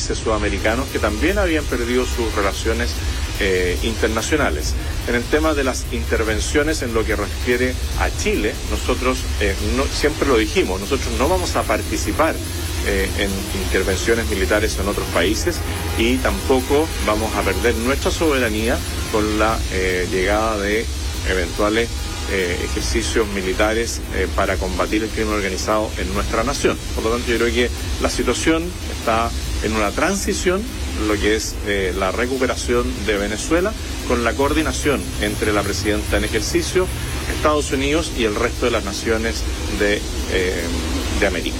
países sudamericanos que también habían perdido sus relaciones internacionales. En el tema de las intervenciones en lo que refiere a Chile, nosotros siempre lo dijimos, nosotros no vamos a participar en intervenciones militares en otros países y tampoco vamos a perder nuestra soberanía con la llegada de eventuales ejercicios militares para combatir el crimen organizado en nuestra nación. Por lo tanto, yo creo que la situación está en una transición, lo que es la recuperación de Venezuela, con la coordinación entre la presidenta en ejercicio, Estados Unidos y el resto de las naciones de América.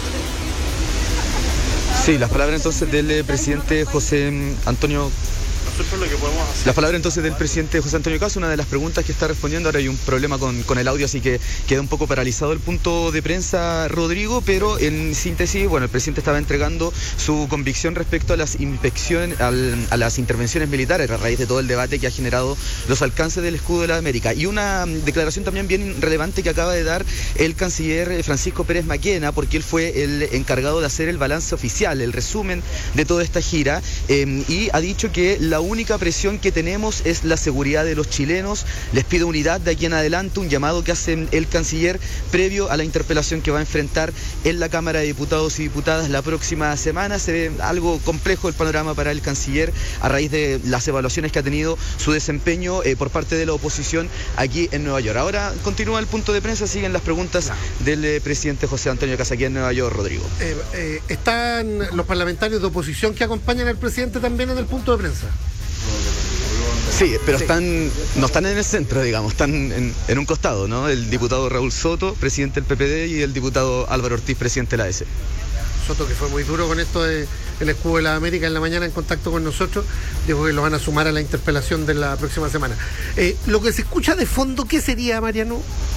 Sí, las palabras entonces del presidente José Antonio. Nosotros lo que podemos hacer... La palabra entonces del presidente José Antonio Caz, una de las preguntas que está respondiendo. Ahora hay un problema con el audio, así que queda un poco paralizado el punto de prensa, Rodrigo, pero en síntesis, bueno, el presidente estaba entregando su convicción respecto a las a las intervenciones militares a raíz de todo el debate que ha generado los alcances del escudo de la América. Y una declaración también bien relevante que acaba de dar el canciller Francisco Pérez Maquena, porque él fue el encargado de hacer el balance oficial, el resumen de toda esta gira, y ha dicho que la única presión que tenemos es la seguridad de los chilenos. Les pido unidad de aquí en adelante, un llamado que hace el canciller previo a la interpelación que va a enfrentar en la Cámara de Diputados y Diputadas la próxima semana. Se ve algo complejo el panorama para el canciller a raíz de las evaluaciones que ha tenido su desempeño por parte de la oposición aquí en Nueva York. Ahora continúa el punto de prensa, siguen las preguntas del presidente José Antonio Caz aquí en Nueva York, Rodrigo. ¿Están los parlamentarios de oposición que acompañan al presidente también en el punto de prensa? Sí, pero no están en el centro, digamos, están en un costado, ¿no? El diputado Raúl Soto, presidente del PPD, y el diputado Álvaro Ortiz, presidente de la AS. Soto, que fue muy duro con esto del escudo de la América en la mañana en contacto con nosotros, dijo que lo van a sumar a la interpelación de la próxima semana. Lo que se escucha de fondo, ¿qué sería, Mariano?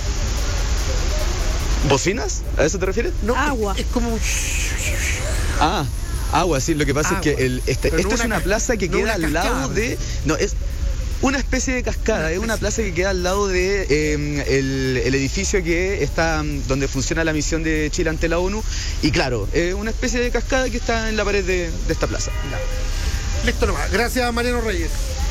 ¿Bocinas? ¿A eso te refieres? No, agua. Es como... Agua, sí, lo que pasa agua. Es que esta es una plaza que queda al lado de... No, es una especie de cascada, es una plaza que queda al lado de el edificio que está donde funciona la misión de Chile ante la ONU, y claro, es una especie de cascada que está en la pared de esta plaza. Listo nomás. Gracias, Mariano Reyes.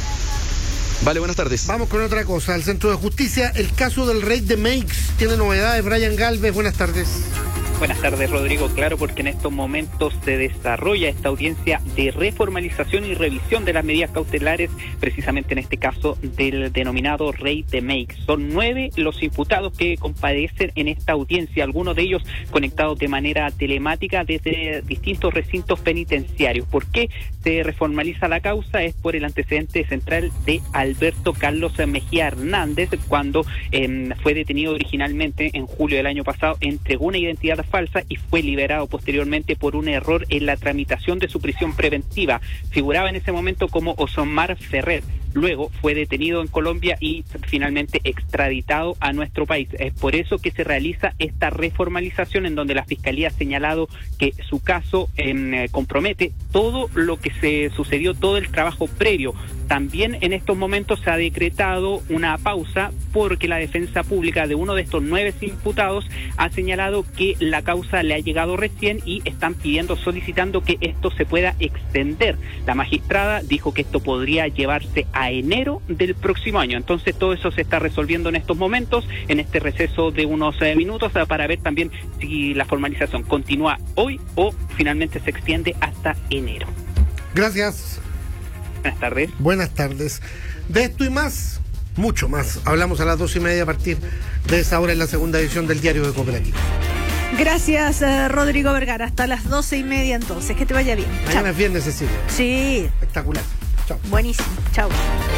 Vale, buenas tardes. Vamos con otra cosa. Al Centro de Justicia, el caso del Rey de Meix tiene novedades. Brian Galvez, buenas tardes. Buenas tardes, Rodrigo. Claro, porque en estos momentos se desarrolla esta audiencia de reformalización y revisión de las medidas cautelares, precisamente en este caso del denominado Rey de Meix. Son 9 los imputados que compadecen en esta audiencia, algunos de ellos conectados de manera telemática desde distintos recintos penitenciarios. ¿Por qué se reformaliza la causa? Es por el antecedente central de Alberto Carlos Mejía Hernández, cuando fue detenido originalmente en julio del año pasado, entregó una identidad falsa y fue liberado posteriormente por un error en la tramitación de su prisión preventiva. Figuraba en ese momento como Osomar Ferrer. Luego fue detenido en Colombia y finalmente extraditado a nuestro país. Es por eso que se realiza esta reformalización, en donde la Fiscalía ha señalado que su caso compromete todo lo que se sucedió, todo el trabajo previo. También en estos momentos se ha decretado una pausa porque la defensa pública de uno de estos 9 imputados ha señalado que la causa le ha llegado recién y están solicitando que esto se pueda extender. La magistrada dijo que esto podría llevarse a enero del próximo año. Entonces todo eso se está resolviendo en estos momentos, en este receso de unos minutos, para ver también si la formalización continúa hoy o finalmente se extiende hasta enero. Gracias. Buenas tardes. Buenas tardes. De esto y más, mucho más, hablamos a las 2:30 a partir de esa hora en la segunda edición del Diario de Cooperativa. Gracias, Rodrigo Vergara. Hasta las 12:30 entonces. Que te vaya bien. Mañana Chao. es viernes, Cecilia. Sí. Espectacular. Chao. Buenísimo. Chao.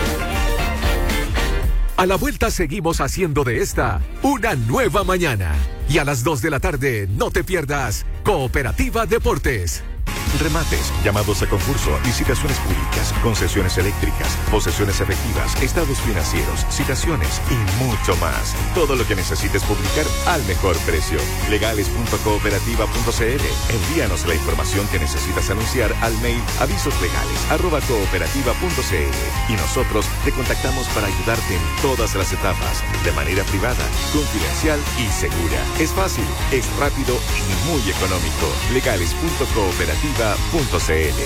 A la vuelta seguimos haciendo de esta una nueva mañana. Y a las 2 de la tarde no te pierdas Cooperativa Deportes. Remates, llamados a concurso, licitaciones públicas, concesiones eléctricas, posesiones efectivas, estados financieros, citaciones y mucho más. Todo lo que necesites publicar al mejor precio. Legales.cooperativa.cl. Envíanos la información que necesitas anunciar al mail avisoslegales@cooperativa.cl y nosotros te contactamos para ayudarte en todas las etapas, de manera privada, confidencial y segura. Es fácil, es rápido y muy económico. Legales.cooperativa.cl.